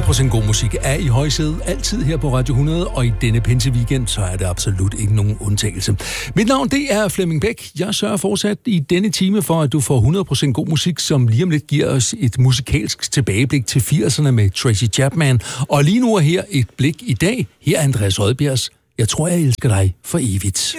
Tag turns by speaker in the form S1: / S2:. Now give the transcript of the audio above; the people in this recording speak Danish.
S1: 100% god musik er i højsædet altid her på Radio 100, og i denne pinseweekend, så er det absolut ikke nogen undtagelse. Mit navn, det er Flemming Bæk. Jeg sørger fortsat i denne time for, at du får 100% god musik, som lige om lidt giver os et musikalsk tilbageblik til 80'erne med Tracy Chapman. Og lige nu er her et blik i dag. Her er Andreas Rødbjergs Jeg tror, jeg elsker dig for evigt.